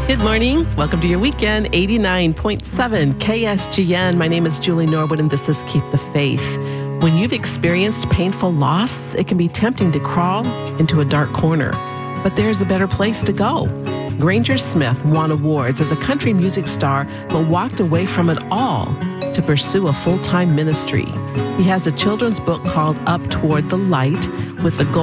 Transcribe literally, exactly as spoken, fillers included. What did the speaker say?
Good morning. Welcome to your weekend, eighty-nine point seven K S G N. My name is Julie Norwood, and this is Keep the Faith. When you've experienced painful loss, it can be tempting to crawl into a dark corner. But there's a better place to go. Granger Smith won awards as a country music star, but walked away from it all to pursue a full-time ministry. He has a children's book called Up Toward the Light with the goal